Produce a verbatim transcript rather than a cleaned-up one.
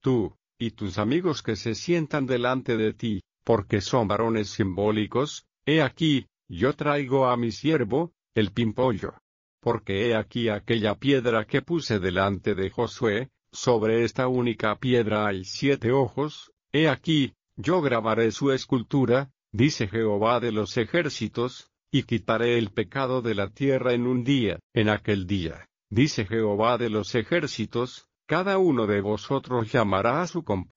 tú, y tus amigos que se sientan delante de ti, porque son varones simbólicos. He aquí, yo traigo a mi siervo, el pimpollo. Porque he aquí aquella piedra que puse delante de Josué, sobre esta única piedra hay siete ojos. He aquí, yo grabaré su escultura, dice Jehová de los ejércitos, y quitaré el pecado de la tierra en un día. En aquel día, dice Jehová de los ejércitos, cada uno de vosotros llamará a su compañero